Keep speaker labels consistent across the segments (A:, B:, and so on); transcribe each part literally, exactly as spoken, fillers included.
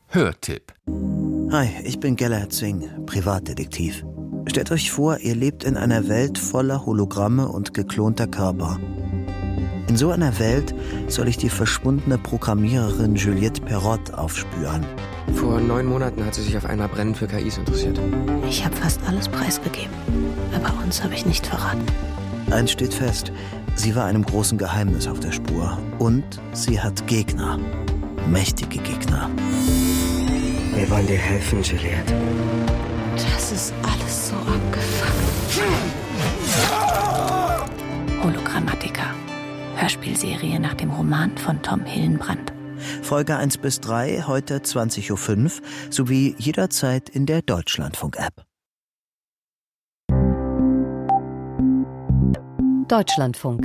A: Hörtipp.
B: Hi, ich bin Gellert Zwing, Privatdetektiv. Stellt euch vor, ihr lebt in einer Welt voller Hologramme und geklonter Körper. In so einer Welt soll ich die verschwundene Programmiererin Juliette Perrott aufspüren.
C: Vor neun Monaten hat sie sich auf einmal brennend für K Is interessiert.
D: Ich habe fast alles preisgegeben, aber uns habe ich nicht verraten.
B: Eins steht fest, sie war einem großen Geheimnis auf der Spur. Und sie hat Gegner. Mächtige Gegner.
C: Wir wollen dir helfen, Juliette.
D: Das ist alles so abgefuckt. Hologrammatiker. Hörspielserie nach dem Roman von Tom Hillenbrand.
B: Folge eins bis drei, heute zwanzig Uhr fünf, sowie jederzeit in der Deutschlandfunk-App.
E: Deutschlandfunk.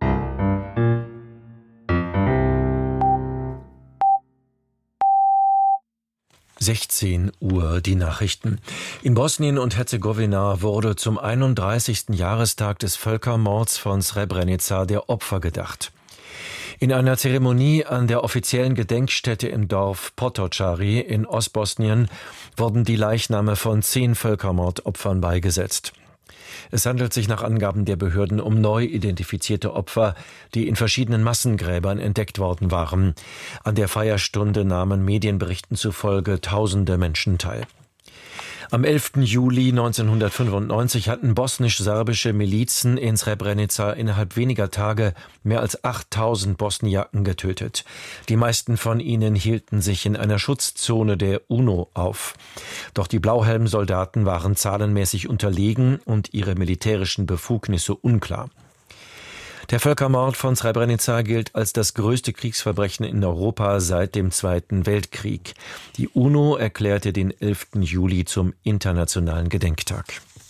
F: sechzehn Uhr, die Nachrichten. In Bosnien und Herzegowina wurde zum einunddreißigsten Jahrestag des Völkermords von Srebrenica der Opfer gedacht. In einer Zeremonie an der offiziellen Gedenkstätte im Dorf Potocari in Ostbosnien wurden die Leichname von zehn Völkermordopfern beigesetzt. Es handelt sich nach Angaben der Behörden um neu identifizierte Opfer, die in verschiedenen Massengräbern entdeckt worden waren. An der Feierstunde nahmen Medienberichten zufolge tausende Menschen teil. Am elften Juli neunzehnhundertfünfundneunzig hatten bosnisch-serbische Milizen in Srebrenica innerhalb weniger Tage mehr als achttausend Bosniaken getötet. Die meisten von ihnen hielten sich in einer Schutzzone der UNO auf. Doch die Blauhelm-Soldaten waren zahlenmäßig unterlegen und ihre militärischen Befugnisse unklar. Der Völkermord von Srebrenica gilt als das größte Kriegsverbrechen in Europa seit dem Zweiten Weltkrieg. Die UNO erklärte den elften Juli zum Internationalen Gedenktag.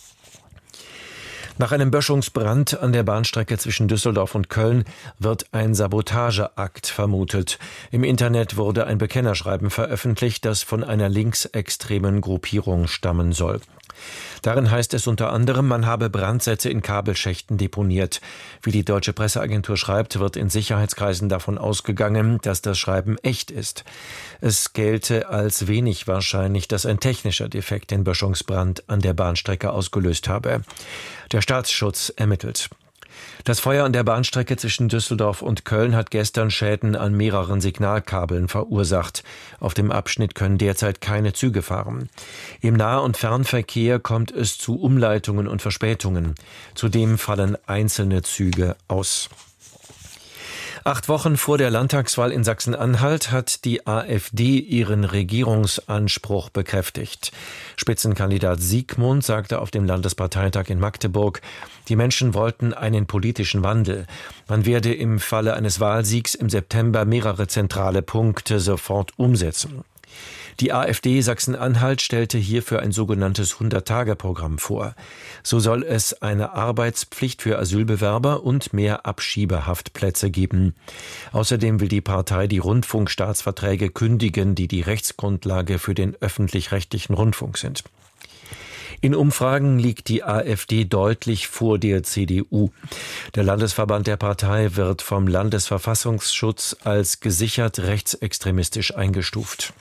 F: Nach einem Böschungsbrand an der Bahnstrecke zwischen Düsseldorf und Köln wird ein Sabotageakt vermutet. Im Internet wurde ein Bekennerschreiben veröffentlicht, das von einer linksextremen Gruppierung stammen soll. Darin heißt es unter anderem, man habe Brandsätze in Kabelschächten deponiert. Wie die deutsche Presseagentur schreibt, wird in Sicherheitskreisen davon ausgegangen, dass das Schreiben echt ist. Es gelte als wenig wahrscheinlich, dass ein technischer Defekt den Böschungsbrand an der Bahnstrecke ausgelöst habe. Der Staatsschutz ermittelt. Das Feuer an der Bahnstrecke zwischen Düsseldorf und Köln hat gestern Schäden an mehreren Signalkabeln verursacht. Auf dem Abschnitt können derzeit keine Züge fahren. Im Nah- und Fernverkehr kommt es zu Umleitungen und Verspätungen. Zudem fallen einzelne Züge aus. Acht Wochen vor der Landtagswahl in Sachsen-Anhalt hat die AfD ihren Regierungsanspruch bekräftigt. Spitzenkandidat Siegmund sagte auf dem Landesparteitag in Magdeburg, die Menschen wollten einen politischen Wandel. Man werde im Falle eines Wahlsiegs im September mehrere zentrale Punkte sofort umsetzen. Die AfD Sachsen-Anhalt stellte hierfür ein sogenanntes hundert-Tage-Programm vor. So soll es eine Arbeitspflicht für Asylbewerber und mehr Abschiebehaftplätze geben. Außerdem will die Partei die Rundfunkstaatsverträge kündigen, die die Rechtsgrundlage für den öffentlich-rechtlichen Rundfunk sind. In Umfragen liegt die AfD deutlich vor der C D U. Der Landesverband der Partei wird vom Landesverfassungsschutz als gesichert rechtsextremistisch eingestuft.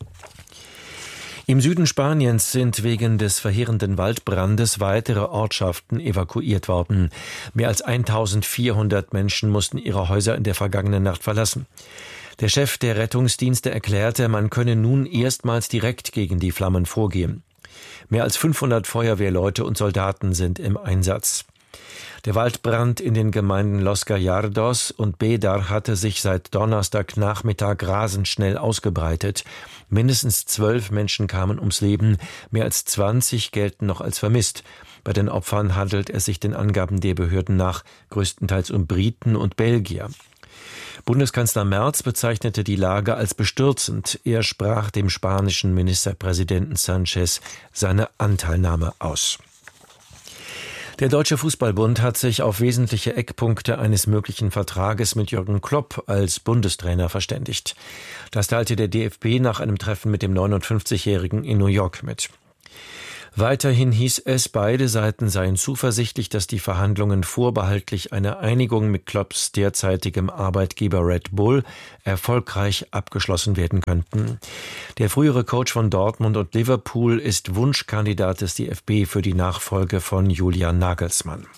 F: Im Süden Spaniens sind wegen des verheerenden Waldbrandes weitere Ortschaften evakuiert worden. Mehr als eintausendvierhundert Menschen mussten ihre Häuser in der vergangenen Nacht verlassen. Der Chef der Rettungsdienste erklärte, man könne nun erstmals direkt gegen die Flammen vorgehen. Mehr als fünfhundert Feuerwehrleute und Soldaten sind im Einsatz. Der Waldbrand in den Gemeinden Los Gallardos und Bedar hatte sich seit Donnerstagnachmittag rasend schnell ausgebreitet. Mindestens zwölf Menschen kamen ums Leben, mehr als zwanzig gelten noch als vermisst. Bei den Opfern handelt es sich den Angaben der Behörden nach größtenteils um Briten und Belgier. Bundeskanzler Merz bezeichnete die Lage als bestürzend. Er sprach dem spanischen Ministerpräsidenten Sanchez seine Anteilnahme aus. Der Deutsche Fußballbund hat sich auf wesentliche Eckpunkte eines möglichen Vertrages mit Jürgen Klopp als Bundestrainer verständigt. Das teilte der D F B nach einem Treffen mit dem neunundfünfzigjährigen in New York mit. Weiterhin hieß es, beide Seiten seien zuversichtlich, dass die Verhandlungen vorbehaltlich einer Einigung mit Klopps derzeitigem Arbeitgeber Red Bull erfolgreich abgeschlossen werden könnten. Der frühere Coach von Dortmund und Liverpool ist Wunschkandidat des D F B für die Nachfolge von Julian Nagelsmann.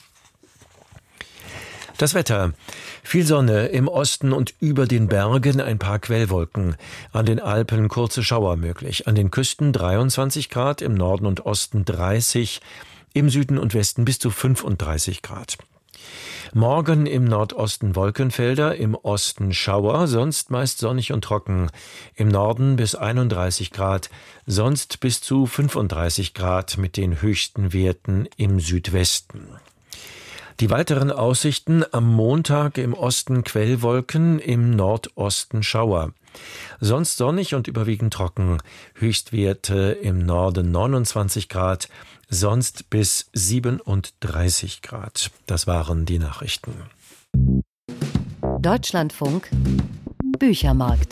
F: Das Wetter. Viel Sonne, im Osten und über den Bergen ein paar Quellwolken. An den Alpen kurze Schauer möglich. An den Küsten dreiundzwanzig Grad, im Norden und Osten dreißig, im Süden und Westen bis zu fünfunddreißig Grad. Morgen im Nordosten Wolkenfelder, im Osten Schauer, sonst meist sonnig und trocken. Im Norden bis einunddreißig Grad, sonst bis zu fünfunddreißig Grad mit den höchsten Werten im Südwesten. Die weiteren Aussichten: am Montag im Osten Quellwolken, im Nordosten Schauer. Sonst sonnig und überwiegend trocken. Höchstwerte im Norden neunundzwanzig Grad, sonst bis siebenunddreißig Grad. Das waren die Nachrichten.
A: Deutschlandfunk Büchermarkt.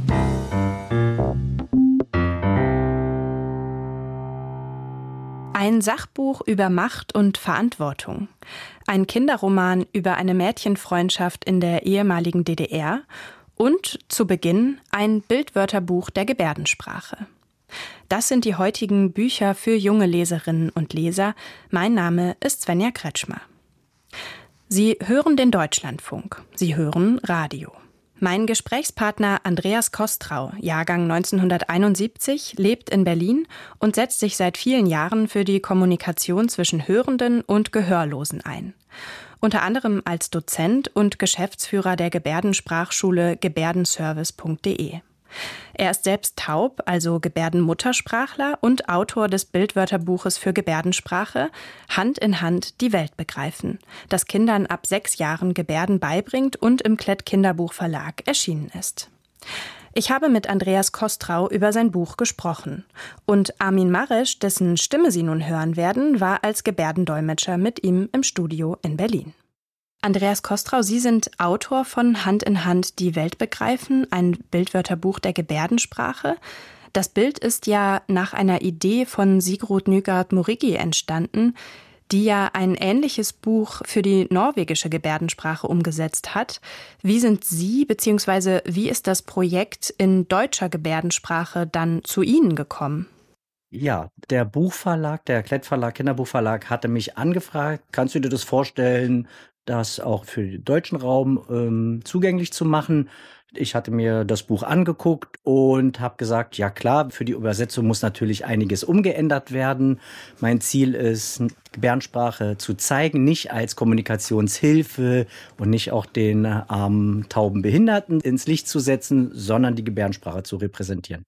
E: Ein Sachbuch über Macht und Verantwortung. Ein Kinderroman über eine Mädchenfreundschaft in der ehemaligen D D R. Und zu Beginn ein Bildwörterbuch der Gebärdensprache. Das sind die heutigen Bücher für junge Leserinnen und Leser. Mein Name ist Svenja Kretschmer. Sie hören den Deutschlandfunk. Sie hören Radio. Mein Gesprächspartner Andreas Kostrau, Jahrgang neunzehnhunderteinundsiebzig, lebt in Berlin und setzt sich seit vielen Jahren für die Kommunikation zwischen Hörenden und Gehörlosen ein. Unter anderem als Dozent und Geschäftsführer der Gebärdensprachschule gebärdenservice punkt de. Er ist selbst taub, also Gebärdenmuttersprachler, und Autor des Bildwörterbuches für Gebärdensprache Hand in Hand die Welt begreifen, das Kindern ab sechs Jahren Gebärden beibringt und im Klett Kinderbuchverlag erschienen ist. Ich habe mit Andreas Kostrau über sein Buch gesprochen. Und Armin Maresch, dessen Stimme Sie nun hören werden, war als Gebärdendolmetscher mit ihm im Studio in Berlin. Andreas Kostrau, Sie sind Autor von Hand in Hand die Welt begreifen, ein Bildwörterbuch der Gebärdensprache. Das Bild ist ja nach einer Idee von Sigrud Nygaard-Murigi entstanden, die ja ein ähnliches Buch für die norwegische Gebärdensprache umgesetzt hat. Wie sind Sie bzw. wie ist das Projekt in deutscher Gebärdensprache dann zu Ihnen gekommen?
G: Ja, der Buchverlag, der Klett-Verlag, Kinderbuchverlag, hatte mich angefragt, kannst du dir das vorstellen, das auch für den deutschen Raum ähm, zugänglich zu machen. Ich hatte mir das Buch angeguckt und habe gesagt, ja klar, für die Übersetzung muss natürlich einiges umgeändert werden. Mein Ziel ist, Gebärdensprache zu zeigen, nicht als Kommunikationshilfe und nicht auch den armen, ähm, tauben Behinderten ins Licht zu setzen, sondern die Gebärdensprache zu repräsentieren.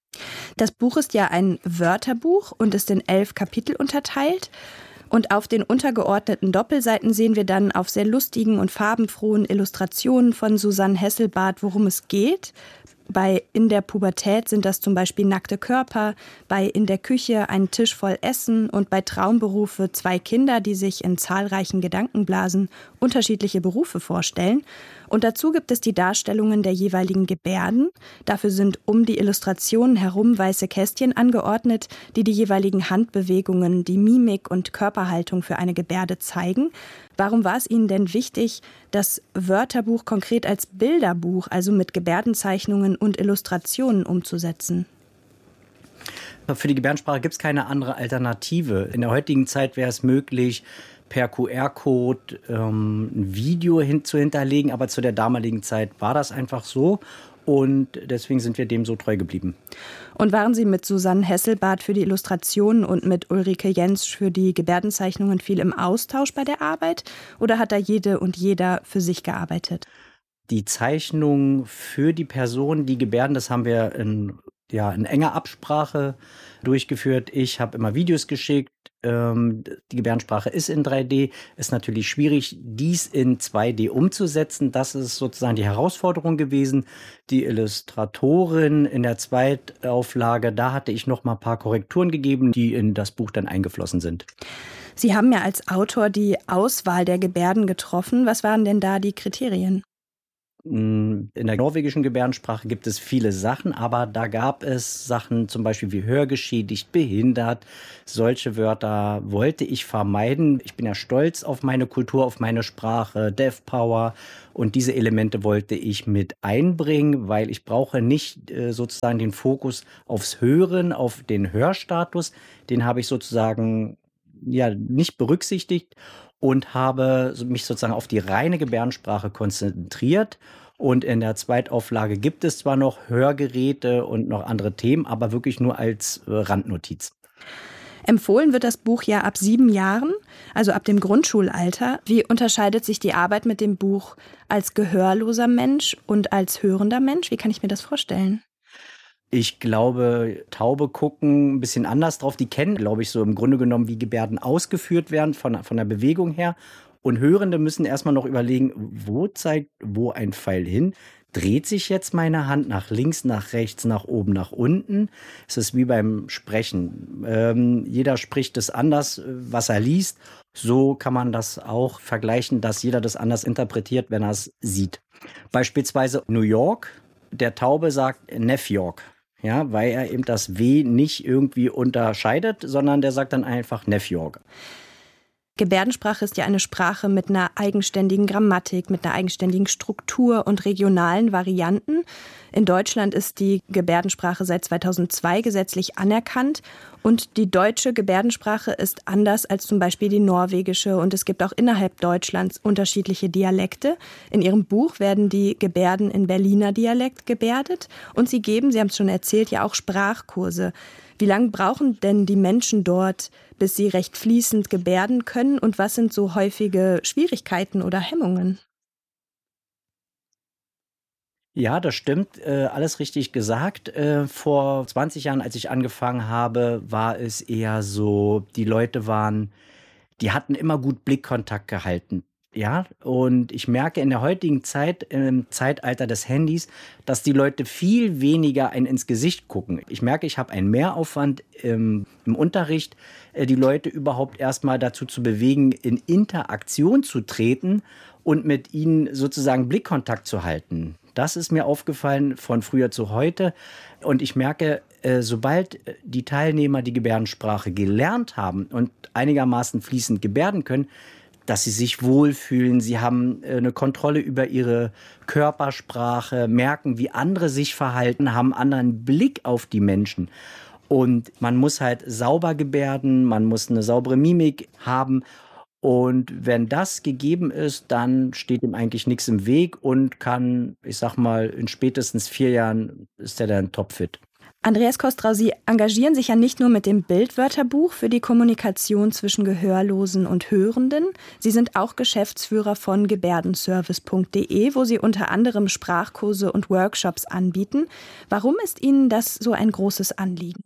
E: Das Buch ist ja ein Wörterbuch und ist in elf Kapitel unterteilt. Und auf den untergeordneten Doppelseiten sehen wir dann auf sehr lustigen und farbenfrohen Illustrationen von Susanne Hesselbarth, worum es geht. Bei In der Pubertät sind das zum Beispiel nackte Körper, bei In der Küche ein Tisch voll Essen und bei Traumberufe zwei Kinder, die sich in zahlreichen Gedankenblasen unterschiedliche Berufe vorstellen. Und dazu gibt es die Darstellungen der jeweiligen Gebärden. Dafür sind um die Illustrationen herum weiße Kästchen angeordnet, die die jeweiligen Handbewegungen, die Mimik und Körperhaltung für eine Gebärde zeigen. Warum war es Ihnen denn wichtig, das Wörterbuch konkret als Bilderbuch, also mit Gebärdenzeichnungen und Illustrationen umzusetzen?
G: Für die Gebärdensprache gibt es keine andere Alternative. In der heutigen Zeit wäre es möglich, per Q R-Code ähm, ein Video hin zu hinterlegen, aber zu der damaligen Zeit war das einfach so. Und deswegen sind wir dem so treu geblieben.
E: Und waren Sie mit Susanne Hesselbarth für die Illustrationen und mit Ulrike Jentsch für die Gebärdenzeichnungen viel im Austausch bei der Arbeit? Oder hat da jede und jeder für sich gearbeitet?
G: Die Zeichnung für die Person, die Gebärden, das haben wir in, ja, in enger Absprache durchgeführt. Ich habe immer Videos geschickt. Ähm, die Gebärdensprache ist in drei D. Ist natürlich schwierig, dies in zwei D umzusetzen. Das ist sozusagen die Herausforderung gewesen. Die Illustratorin in der Zweitauflage, da hatte ich noch mal ein paar Korrekturen gegeben, die in das Buch dann eingeflossen sind.
E: Sie haben ja als Autor die Auswahl der Gebärden getroffen. Was waren denn da die Kriterien?
G: In der norwegischen Gebärdensprache gibt es viele Sachen, aber da gab es Sachen zum Beispiel wie hörgeschädigt, behindert. Solche Wörter wollte ich vermeiden. Ich bin ja stolz auf meine Kultur, auf meine Sprache, Deaf Power. Und diese Elemente wollte ich mit einbringen, weil ich brauche nicht äh, sozusagen den Fokus aufs Hören, auf den Hörstatus. Den habe ich sozusagen ja nicht berücksichtigt und habe mich sozusagen auf die reine Gebärdensprache konzentriert. Und in der Zweitauflage gibt es zwar noch Hörgeräte und noch andere Themen, aber wirklich nur als äh, Randnotiz.
E: Empfohlen wird das Buch ja ab sieben Jahren, also ab dem Grundschulalter. Wie unterscheidet sich die Arbeit mit dem Buch als gehörloser Mensch und als hörender Mensch? Wie kann ich mir das vorstellen?
G: Ich glaube, Taube gucken ein bisschen anders drauf. Die kennen, glaube ich, so im Grunde genommen, wie Gebärden ausgeführt werden von, von der Bewegung her. Und Hörende müssen erstmal noch überlegen, wo zeigt wo ein Pfeil hin? Dreht sich jetzt meine Hand nach links, nach rechts, nach oben, nach unten? Es ist wie beim Sprechen. Ähm, jeder spricht es anders, was er liest. So kann man das auch vergleichen, dass jeder das anders interpretiert, wenn er es sieht. Beispielsweise New York, der Taube sagt Neff York. Ja, weil er eben das W nicht irgendwie unterscheidet, sondern der sagt dann einfach Neff York.
E: Gebärdensprache ist ja eine Sprache mit einer eigenständigen Grammatik, mit einer eigenständigen Struktur und regionalen Varianten. In Deutschland ist die Gebärdensprache seit zweitausendzwei gesetzlich anerkannt und die deutsche Gebärdensprache ist anders als zum Beispiel die norwegische und es gibt auch innerhalb Deutschlands unterschiedliche Dialekte. In Ihrem Buch werden die Gebärden in Berliner Dialekt gebärdet und Sie geben, Sie haben es schon erzählt, ja auch Sprachkurse. Wie lange brauchen denn die Menschen dort, bis sie recht fließend gebärden können? Und was sind so häufige Schwierigkeiten oder Hemmungen?
G: Ja, das stimmt. Äh, alles richtig gesagt. Äh, vor zwanzig Jahren, als ich angefangen habe, war es eher so, die Leute waren, die hatten immer gut Blickkontakt gehalten. Ja, und ich merke in der heutigen Zeit, im Zeitalter des Handys, dass die Leute viel weniger ein ins Gesicht gucken. Ich merke, ich habe einen Mehraufwand im, im Unterricht, die Leute überhaupt erstmal dazu zu bewegen, in Interaktion zu treten und mit ihnen sozusagen Blickkontakt zu halten. Das ist mir aufgefallen von früher zu heute. Und ich merke, sobald die Teilnehmer die Gebärdensprache gelernt haben und einigermaßen fließend gebärden können, dass sie sich wohlfühlen, sie haben eine Kontrolle über ihre Körpersprache, merken, wie andere sich verhalten, haben einen anderen Blick auf die Menschen. Und man muss halt sauber gebärden, man muss eine saubere Mimik haben. Und wenn das gegeben ist, dann steht ihm eigentlich nichts im Weg und kann, ich sag mal, in spätestens vier Jahren ist er dann topfit.
E: Andreas Kostrau, Sie engagieren sich ja nicht nur mit dem Bildwörterbuch für die Kommunikation zwischen Gehörlosen und Hörenden. Sie sind auch Geschäftsführer von gebärdenservice punkt de, wo Sie unter anderem Sprachkurse und Workshops anbieten. Warum ist Ihnen das so ein großes Anliegen?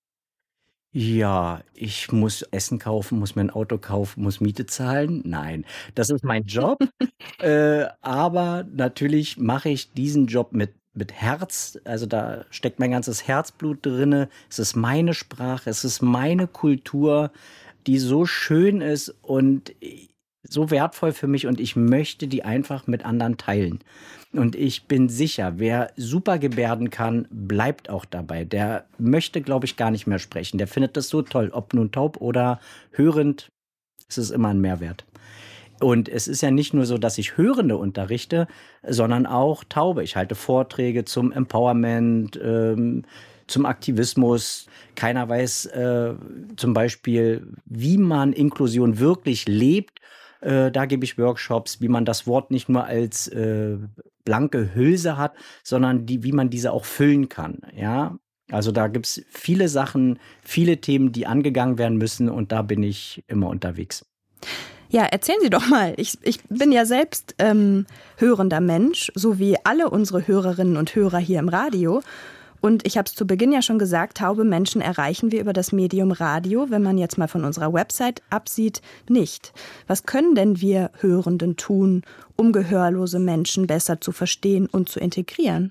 G: Ja, ich muss Essen kaufen, muss mir ein Auto kaufen, muss Miete zahlen. Nein, das ist mein Job. äh, aber natürlich mache ich diesen Job mit mit Herz, also da steckt mein ganzes Herzblut drinne. Es ist meine Sprache, es ist meine Kultur, die so schön ist und so wertvoll für mich und ich möchte die einfach mit anderen teilen. Und ich bin sicher, wer super gebärden kann, bleibt auch dabei. Der möchte, glaube ich, gar nicht mehr sprechen. Der findet das so toll, ob nun taub oder hörend, es ist immer ein Mehrwert. Und es ist ja nicht nur so, dass ich Hörende unterrichte, sondern auch Taube. Ich halte Vorträge zum Empowerment, ähm, zum Aktivismus. Keiner weiß äh, zum Beispiel, wie man Inklusion wirklich lebt. Äh, da gebe ich Workshops, wie man das Wort nicht nur als äh, blanke Hülse hat, sondern die, wie man diese auch füllen kann. Ja, also da gibt es viele Sachen, viele Themen, die angegangen werden müssen und da bin ich immer unterwegs.
E: Ja, erzählen Sie doch mal. Ich, ich bin ja selbst ähm, hörender Mensch, so wie alle unsere Hörerinnen und Hörer hier im Radio. Und ich habe es zu Beginn ja schon gesagt, taube Menschen erreichen wir über das Medium Radio, wenn man jetzt mal von unserer Website absieht, nicht. Was können denn wir Hörenden tun, um gehörlose Menschen besser zu verstehen und zu integrieren?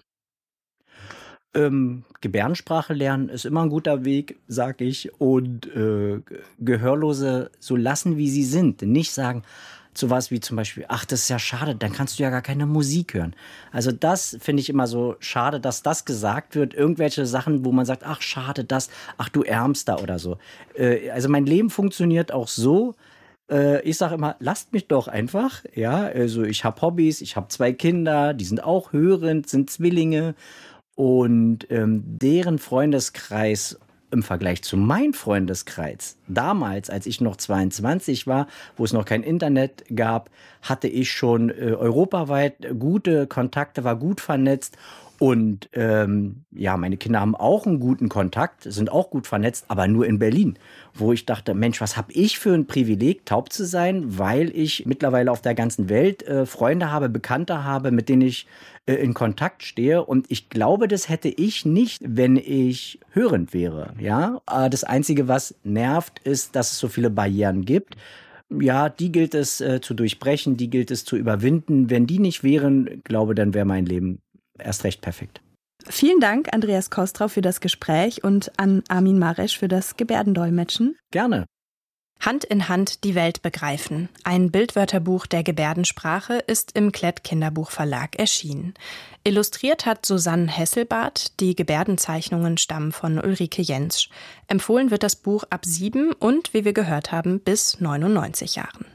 G: Ähm, Gebärdensprache lernen ist immer ein guter Weg, sag ich. Und äh, Gehörlose so lassen, wie sie sind. Nicht sagen, sowas wie zum Beispiel, ach, das ist ja schade, dann kannst du ja gar keine Musik hören. Also das finde ich immer so schade, dass das gesagt wird. Irgendwelche Sachen, wo man sagt, ach, schade, das, ach, du Ärmster oder so. Äh, also mein Leben funktioniert auch so. Äh, ich sage immer, lasst mich doch einfach. Ja, also ich habe Hobbys, ich habe zwei Kinder, die sind auch hörend, sind Zwillinge. Und ähm, deren Freundeskreis im Vergleich zu meinem Freundeskreis, damals, als ich noch zweiundzwanzig war, wo es noch kein Internet gab, hatte ich schon äh, europaweit gute Kontakte, war gut vernetzt. Und ähm, ja, meine Kinder haben auch einen guten Kontakt, sind auch gut vernetzt, aber nur in Berlin. Wo ich dachte, Mensch, was habe ich für ein Privileg, taub zu sein, weil ich mittlerweile auf der ganzen Welt äh, Freunde habe, Bekannte habe, mit denen ich äh, in Kontakt stehe. Und ich glaube, das hätte ich nicht, wenn ich hörend wäre. Ja? Äh, das Einzige, was nervt, ist, dass es so viele Barrieren gibt. Ja, die gilt es äh, zu durchbrechen, die gilt es zu überwinden. Wenn die nicht wären, glaube, dann wäre mein Leben erst recht perfekt.
E: Vielen Dank, Andreas Kostrau, für das Gespräch und an Armin Maresch für das Gebärdendolmetschen.
G: Gerne.
E: Hand in Hand die Welt begreifen. Ein Bildwörterbuch der Gebärdensprache ist im Klett Kinderbuchverlag erschienen. Illustriert hat Susanne Hesselbarth. Die Gebärdenzeichnungen stammen von Ulrike Jentsch. Empfohlen wird das Buch ab sieben und, wie wir gehört haben, bis neunundneunzig Jahren.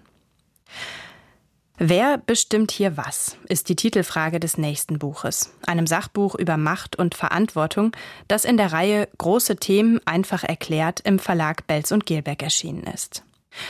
E: Wer bestimmt hier was, ist die Titelfrage des nächsten Buches. Einem Sachbuch über Macht und Verantwortung, das in der Reihe Große Themen einfach erklärt im Verlag Belz und Gelbeck erschienen ist.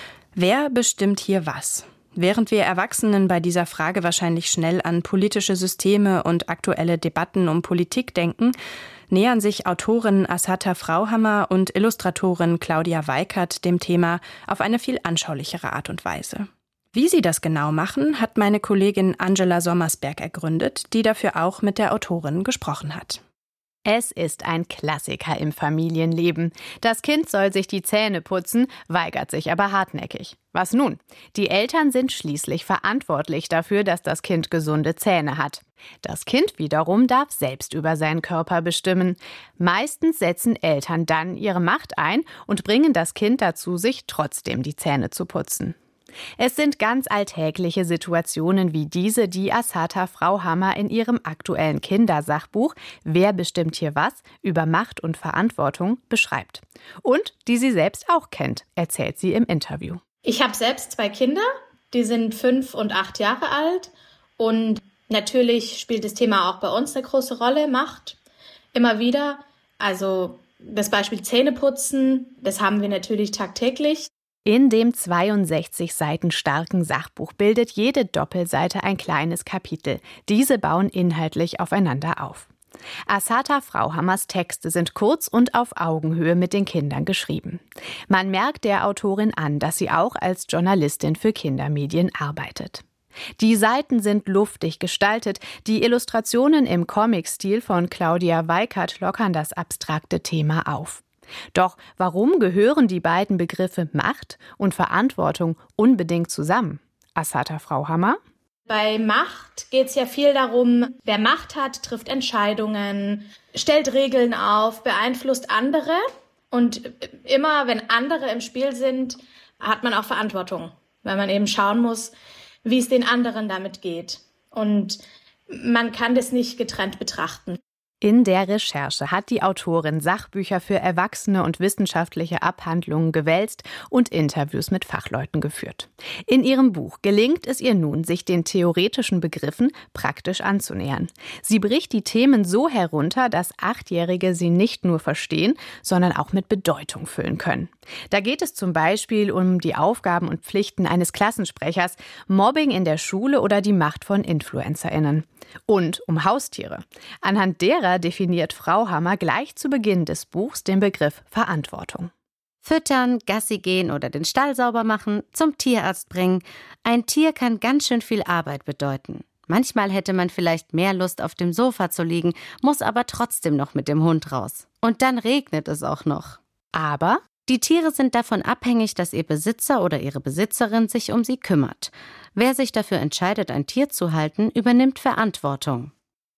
E: Wer bestimmt hier was? Während wir Erwachsenen bei dieser Frage wahrscheinlich schnell an politische Systeme und aktuelle Debatten um Politik denken, nähern sich Autorin Assata Frauhammer und Illustratorin Claudia Weikert dem Thema auf eine viel anschaulichere Art und Weise. Wie sie das genau machen, hat meine Kollegin Angela Sommersberg ergründet, die dafür auch mit der Autorin gesprochen hat.
H: Es ist ein Klassiker im Familienleben. Das Kind soll sich die Zähne putzen, weigert sich aber hartnäckig. Was nun? Die Eltern sind schließlich verantwortlich dafür, dass das Kind gesunde Zähne hat. Das Kind wiederum darf selbst über seinen Körper bestimmen. Meistens setzen Eltern dann ihre Macht ein und bringen das Kind dazu, sich trotzdem die Zähne zu putzen. Es sind ganz alltägliche Situationen wie diese, die Assata Frauhammer in ihrem aktuellen Kindersachbuch »Wer bestimmt hier was?« über Macht und Verantwortung beschreibt. Und die sie selbst auch kennt, erzählt sie im Interview.
I: Ich habe selbst zwei Kinder, die sind fünf und acht Jahre alt. Und natürlich spielt das Thema auch bei uns eine große Rolle, Macht, immer wieder. Also das Beispiel Zähneputzen, das haben wir natürlich tagtäglich.
H: In dem zweiundsechzig Seiten starken Sachbuch bildet jede Doppelseite ein kleines Kapitel. Diese bauen inhaltlich aufeinander auf. Assata Frauhammers Texte sind kurz und auf Augenhöhe mit den Kindern geschrieben. Man merkt der Autorin an, dass sie auch als Journalistin für Kindermedien arbeitet. Die Seiten sind luftig gestaltet, die Illustrationen im Comic-Stil von Claudia Weikert lockern das abstrakte Thema auf. Doch warum gehören die beiden Begriffe Macht und Verantwortung unbedingt zusammen? Assata Frauhammer?
I: Bei Macht geht es ja viel darum, wer Macht hat, trifft Entscheidungen, stellt Regeln auf, beeinflusst andere. Und immer, wenn andere im Spiel sind, hat man auch Verantwortung, weil man eben schauen muss, wie es den anderen damit geht. Und man kann das nicht getrennt betrachten.
H: In der Recherche hat die Autorin Sachbücher für Erwachsene und wissenschaftliche Abhandlungen gewälzt und Interviews mit Fachleuten geführt. In ihrem Buch gelingt es ihr nun, sich den theoretischen Begriffen praktisch anzunähern. Sie bricht die Themen so herunter, dass Achtjährige sie nicht nur verstehen, sondern auch mit Bedeutung füllen können. Da geht es zum Beispiel um die Aufgaben und Pflichten eines Klassensprechers, Mobbing in der Schule oder die Macht von InfluencerInnen. Und um Haustiere. Anhand derer definiert Frauhammer gleich zu Beginn des Buchs den Begriff Verantwortung.
J: Füttern, Gassi gehen oder den Stall sauber machen, zum Tierarzt bringen. Ein Tier kann ganz schön viel Arbeit bedeuten. Manchmal hätte man vielleicht mehr Lust, auf dem Sofa zu liegen, muss aber trotzdem noch mit dem Hund raus. Und dann regnet es auch noch.
H: Aber
J: die Tiere sind davon abhängig, dass ihr Besitzer oder ihre Besitzerin sich um sie kümmert. Wer sich dafür entscheidet, ein Tier zu halten, übernimmt Verantwortung.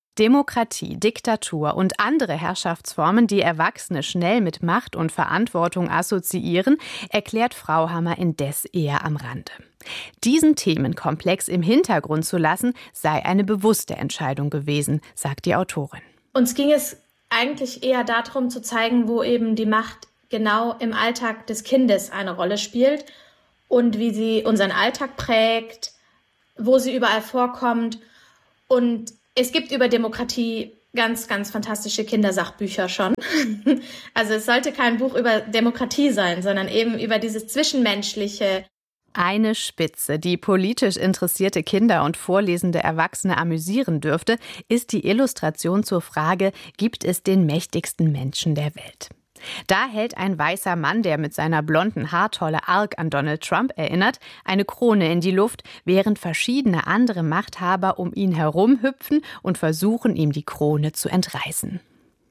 H: Demokratie, Diktatur und andere Herrschaftsformen, die Erwachsene schnell mit Macht und Verantwortung assoziieren, erklärt Frauhammer indes eher am Rande. Diesen Themenkomplex im Hintergrund zu lassen, sei eine bewusste Entscheidung gewesen, sagt die Autorin.
I: Uns ging es eigentlich eher darum zu zeigen, wo eben die Macht genau im Alltag des Kindes eine Rolle spielt und wie sie unseren Alltag prägt, wo sie überall vorkommt. Und es gibt über Demokratie ganz, ganz fantastische Kindersachbücher schon. Also es sollte kein Buch über Demokratie sein, sondern eben über dieses Zwischenmenschliche.
H: Eine Spitze, die politisch interessierte Kinder und vorlesende Erwachsene amüsieren dürfte, ist die Illustration zur Frage, gibt es den mächtigsten Menschen der Welt? Da hält ein weißer Mann, der mit seiner blonden Haartolle arg an Donald Trump erinnert, eine Krone in die Luft, während verschiedene andere Machthaber um ihn herum hüpfen und versuchen, ihm die Krone zu entreißen.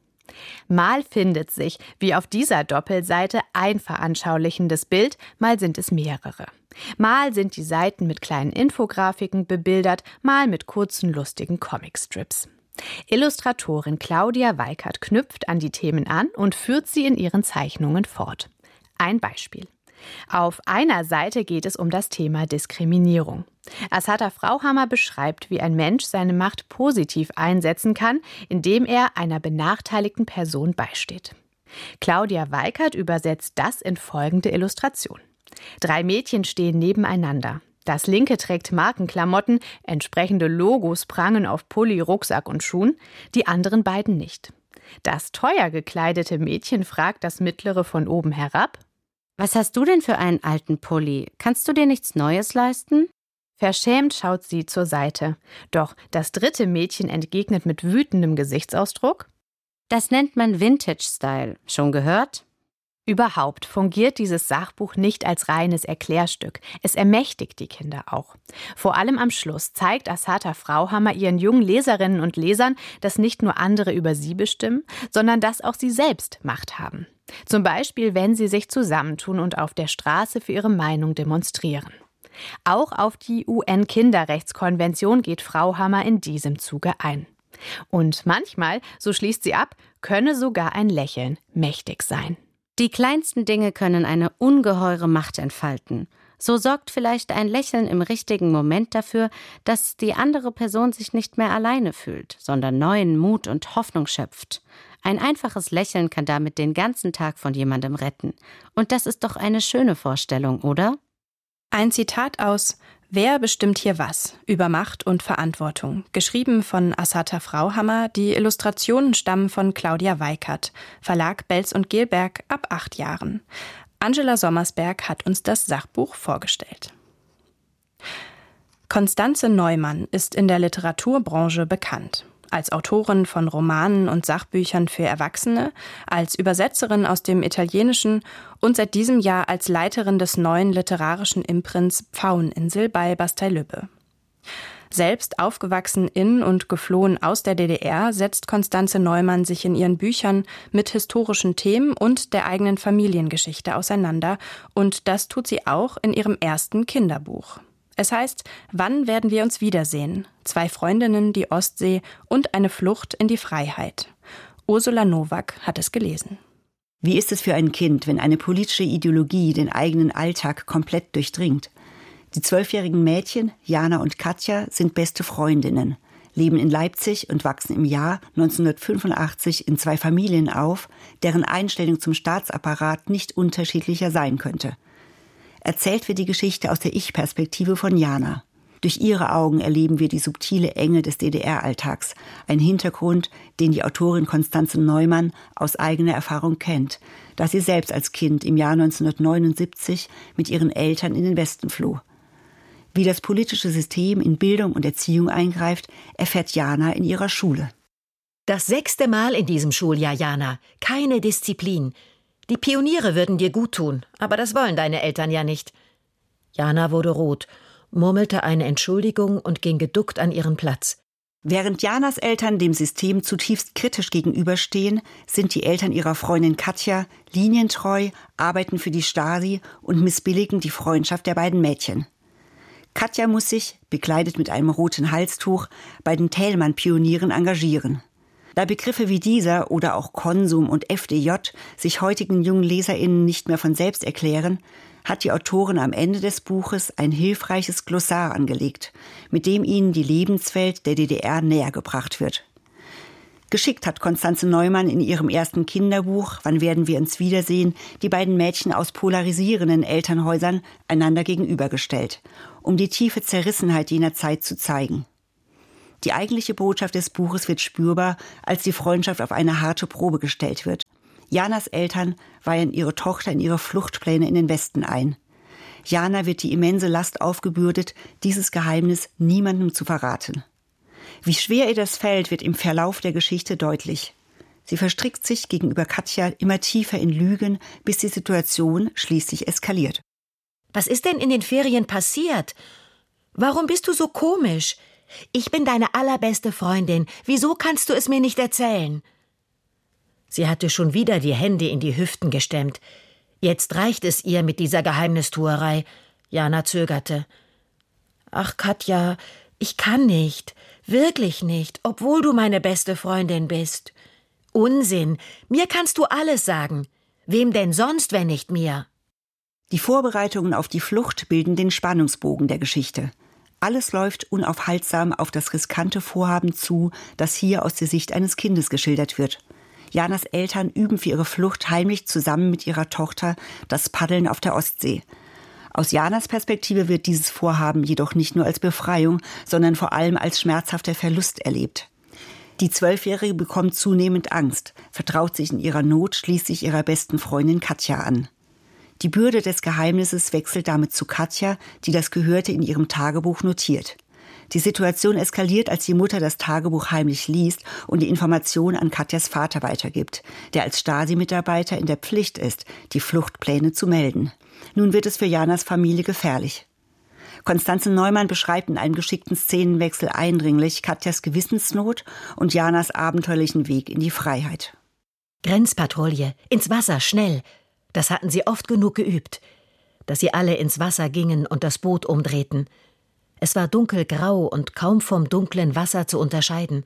H: Mal findet sich, wie auf dieser Doppelseite, ein veranschaulichendes Bild, mal sind es mehrere. Mal sind die Seiten mit kleinen Infografiken bebildert, mal mit kurzen, lustigen Comicstrips. Illustratorin Claudia Weikert knüpft an die Themen an und führt sie in ihren Zeichnungen fort. Ein Beispiel. Auf einer Seite geht es um das Thema Diskriminierung. Assata Frauhammer beschreibt, wie ein Mensch seine Macht positiv einsetzen kann, indem er einer benachteiligten Person beisteht. Claudia Weikert übersetzt das in folgende Illustration. Drei Mädchen stehen nebeneinander. Das linke trägt Markenklamotten, entsprechende Logos prangen auf Pulli, Rucksack und Schuhen, die anderen beiden nicht. Das teuer gekleidete Mädchen fragt das mittlere von oben herab:
J: Was hast du denn für einen alten Pulli? Kannst du dir nichts Neues leisten?
H: Verschämt schaut sie zur Seite. Doch das dritte Mädchen entgegnet mit wütendem Gesichtsausdruck:
J: Das nennt man Vintage-Style. Schon gehört?
H: Überhaupt fungiert dieses Sachbuch nicht als reines Erklärstück. Es ermächtigt die Kinder auch. Vor allem am Schluss zeigt Assata Frauhammer ihren jungen Leserinnen und Lesern, dass nicht nur andere über sie bestimmen, sondern dass auch sie selbst Macht haben. Zum Beispiel, wenn sie sich zusammentun und auf der Straße für ihre Meinung demonstrieren. Auch auf die U N-Kinderrechtskonvention geht Frauhammer in diesem Zuge ein. Und manchmal, so schließt sie ab, könne sogar ein Lächeln mächtig sein.
J: Die kleinsten Dinge können eine ungeheure Macht entfalten. So sorgt vielleicht ein Lächeln im richtigen Moment dafür, dass die andere Person sich nicht mehr alleine fühlt, sondern neuen Mut und Hoffnung schöpft. Ein einfaches Lächeln kann damit den ganzen Tag von jemandem retten. Und das ist doch eine schöne Vorstellung, oder?
E: Ein Zitat aus »Wer bestimmt hier was?« über Macht und Verantwortung, geschrieben von Assata Frauhammer. Die Illustrationen stammen von Claudia Weikert, Verlag Belz und Gelberg, ab acht Jahren. Angela Sommersberg hat uns das Sachbuch vorgestellt. Constanze Neumann ist in der Literaturbranche bekannt. Als Autorin von Romanen und Sachbüchern für Erwachsene, als Übersetzerin aus dem Italienischen und seit diesem Jahr als Leiterin des neuen literarischen Imprints Pfaueninsel bei Bastei-Lübbe. Selbst aufgewachsen in und geflohen aus der D D R, setzt Constanze Neumann sich in ihren Büchern mit historischen Themen und der eigenen Familiengeschichte auseinander. Und das tut sie auch in ihrem ersten Kinderbuch. Es heißt, wann werden wir uns wiedersehen? Zwei Freundinnen, die Ostsee und eine Flucht in die Freiheit. Ursula Nowak hat es gelesen.
K: Wie ist es für ein Kind, wenn eine politische Ideologie den eigenen Alltag komplett durchdringt? Die zwölfjährigen Mädchen, Jana und Katja, sind beste Freundinnen, leben in Leipzig und wachsen im Jahr neunzehnhundertfünfundachtzig in zwei Familien auf, deren Einstellung zum Staatsapparat nicht unterschiedlicher sein könnte. Erzählt wird die Geschichte aus der Ich-Perspektive von Jana. Durch ihre Augen erleben wir die subtile Enge des D D R-Alltags, ein Hintergrund, den die Autorin Constanze Neumann aus eigener Erfahrung kennt, da sie selbst als Kind im Jahr neunzehnhundertneunundsiebzig mit ihren Eltern in den Westen floh. Wie das politische System in Bildung und Erziehung eingreift, erfährt Jana in ihrer Schule.
L: Das sechste Mal in diesem Schuljahr, Jana. Keine Disziplin. Die Pioniere würden dir gut tun, aber das wollen deine Eltern ja nicht. Jana wurde rot, murmelte eine Entschuldigung und ging geduckt an ihren Platz.
K: Während Janas Eltern dem System zutiefst kritisch gegenüberstehen, sind die Eltern ihrer Freundin Katja linientreu, arbeiten für die Stasi und missbilligen die Freundschaft der beiden Mädchen. Katja muss sich, bekleidet mit einem roten Halstuch, bei den Thälmann-Pionieren engagieren. Da Begriffe wie dieser oder auch Konsum und F D J sich heutigen jungen LeserInnen nicht mehr von selbst erklären, hat die Autorin am Ende des Buches ein hilfreiches Glossar angelegt, mit dem ihnen die Lebenswelt der D D R näher gebracht wird. Geschickt hat Constanze Neumann in ihrem ersten Kinderbuch »Wann werden wir uns wiedersehen« die beiden Mädchen aus polarisierenden Elternhäusern einander gegenübergestellt, um die tiefe Zerrissenheit jener Zeit zu zeigen. Die eigentliche Botschaft des Buches wird spürbar, als die Freundschaft auf eine harte Probe gestellt wird. Janas Eltern weihen ihre Tochter in ihre Fluchtpläne in den Westen ein. Jana wird die immense Last aufgebürdet, dieses Geheimnis niemandem zu verraten. Wie schwer ihr das fällt, wird im Verlauf der Geschichte deutlich. Sie verstrickt sich gegenüber Katja immer tiefer in Lügen, bis die Situation schließlich eskaliert.
L: Was ist denn in den Ferien passiert? Warum bist du so komisch? Ich bin deine allerbeste Freundin. Wieso kannst du es mir nicht erzählen? Sie hatte schon wieder die Hände in die Hüften gestemmt. Jetzt reicht es ihr mit dieser Geheimnistuerei. Jana zögerte. Ach, Katja, ich kann nicht. Wirklich nicht, obwohl du meine beste Freundin bist. Unsinn. Mir kannst du alles sagen. Wem denn sonst, wenn nicht mir?
K: Die Vorbereitungen auf die Flucht bilden den Spannungsbogen der Geschichte. Alles läuft unaufhaltsam auf das riskante Vorhaben zu, das hier aus der Sicht eines Kindes geschildert wird. Janas Eltern üben für ihre Flucht heimlich zusammen mit ihrer Tochter das Paddeln auf der Ostsee. Aus Janas Perspektive wird dieses Vorhaben jedoch nicht nur als Befreiung, sondern vor allem als schmerzhafter Verlust erlebt. Die Zwölfjährige bekommt zunehmend Angst, vertraut sich in ihrer Not schließlich ihrer besten Freundin Katja an. Die Bürde des Geheimnisses wechselt damit zu Katja, die das Gehörte in ihrem Tagebuch notiert. Die Situation eskaliert, als die Mutter das Tagebuch heimlich liest und die Information an Katjas Vater weitergibt, der als Stasi-Mitarbeiter in der Pflicht ist, die Fluchtpläne zu melden. Nun wird es für Janas Familie gefährlich. Constanze Neumann beschreibt in einem geschickten Szenenwechsel eindringlich Katjas Gewissensnot und Janas abenteuerlichen Weg in die Freiheit.
L: Grenzpatrouille, ins Wasser, schnell! Das hatten sie oft genug geübt, dass sie alle ins Wasser gingen und das Boot umdrehten. Es war dunkelgrau und kaum vom dunklen Wasser zu unterscheiden.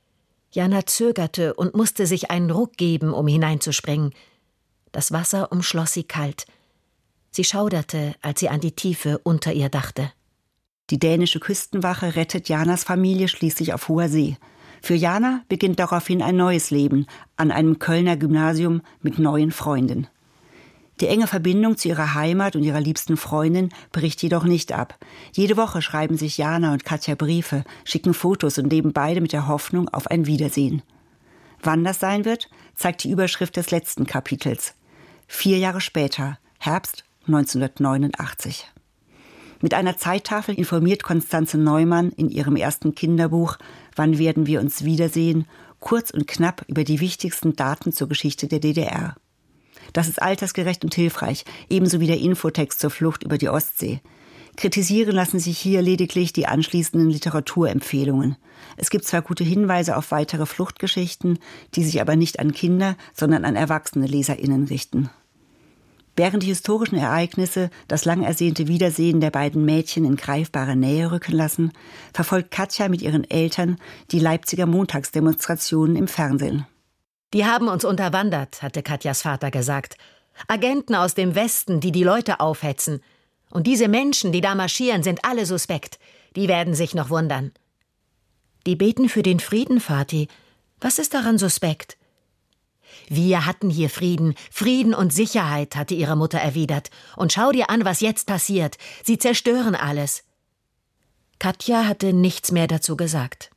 L: Jana zögerte und musste sich einen Ruck geben, um hineinzuspringen. Das Wasser umschloss sie kalt. Sie schauderte, als sie an die Tiefe unter ihr dachte.
K: Die dänische Küstenwache rettet Janas Familie schließlich auf hoher See. Für Jana beginnt daraufhin ein neues Leben an einem Kölner Gymnasium mit neuen Freunden. Die enge Verbindung zu ihrer Heimat und ihrer liebsten Freundin bricht jedoch nicht ab. Jede Woche schreiben sich Jana und Katja Briefe, schicken Fotos und leben beide mit der Hoffnung auf ein Wiedersehen. Wann das sein wird, zeigt die Überschrift des letzten Kapitels. Vier Jahre später, Herbst neunzehnhundertneunundachtzig. Mit einer Zeittafel informiert Constanze Neumann in ihrem ersten Kinderbuch »Wann werden wir uns wiedersehen?« kurz und knapp über die wichtigsten Daten zur Geschichte der D D R. Das ist altersgerecht und hilfreich, ebenso wie der Infotext zur Flucht über die Ostsee. Kritisieren lassen sich hier lediglich die anschließenden Literaturempfehlungen. Es gibt zwar gute Hinweise auf weitere Fluchtgeschichten, die sich aber nicht an Kinder, sondern an erwachsene LeserInnen richten. Während die historischen Ereignisse das lang ersehnte Wiedersehen der beiden Mädchen in greifbare Nähe rücken lassen, verfolgt Katja mit ihren Eltern die Leipziger Montagsdemonstrationen im Fernsehen.
L: Die haben uns unterwandert, hatte Katjas Vater gesagt. Agenten aus dem Westen, die die Leute aufhetzen. Und diese Menschen, die da marschieren, sind alle suspekt. Die werden sich noch wundern. Die beten für den Frieden, Vati. Was ist daran suspekt? Wir hatten hier Frieden, Frieden und Sicherheit, hatte ihre Mutter erwidert. Und schau dir an, was jetzt passiert. Sie zerstören alles. Katja hatte nichts mehr dazu gesagt.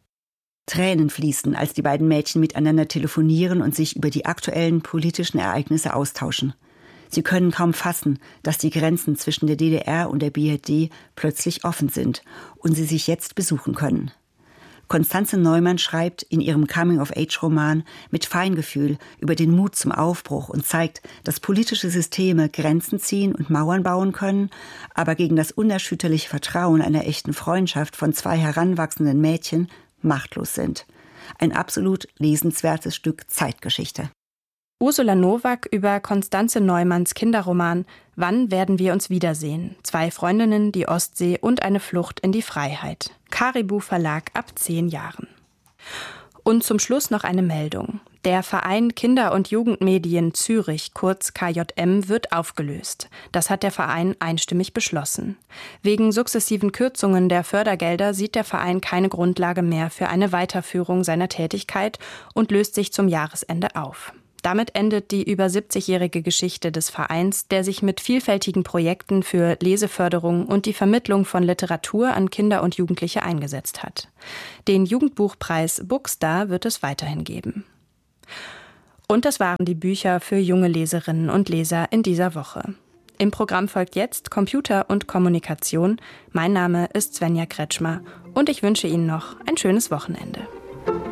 K: Tränen fließen, als die beiden Mädchen miteinander telefonieren und sich über die aktuellen politischen Ereignisse austauschen. Sie können kaum fassen, dass die Grenzen zwischen der D D R und der B R D plötzlich offen sind und sie sich jetzt besuchen können. Constanze Neumann schreibt in ihrem Coming-of-Age-Roman mit Feingefühl über den Mut zum Aufbruch und zeigt, dass politische Systeme Grenzen ziehen und Mauern bauen können, aber gegen das unerschütterliche Vertrauen einer echten Freundschaft von zwei heranwachsenden Mädchen machtlos sind. Ein absolut lesenswertes Stück Zeitgeschichte.
E: Ursula Nowak über Konstanze Neumanns Kinderroman »Wann werden wir uns wiedersehen? Zwei Freundinnen, die Ostsee und eine Flucht in die Freiheit«. Caribou Verlag ab zehn Jahren. Und zum Schluss noch eine Meldung. Der Verein Kinder- und Jugendmedien Zürich, kurz K J M, wird aufgelöst. Das hat der Verein einstimmig beschlossen. Wegen sukzessiven Kürzungen der Fördergelder sieht der Verein keine Grundlage mehr für eine Weiterführung seiner Tätigkeit und löst sich zum Jahresende auf. Damit endet die über siebzigjährige Geschichte des Vereins, der sich mit vielfältigen Projekten für Leseförderung und die Vermittlung von Literatur an Kinder und Jugendliche eingesetzt hat. Den Jugendbuchpreis Bookstar wird es weiterhin geben. Und das waren die Bücher für junge Leserinnen und Leser in dieser Woche. Im Programm folgt jetzt Computer und Kommunikation. Mein Name ist Svenja Kretschmer und ich wünsche Ihnen noch ein schönes Wochenende.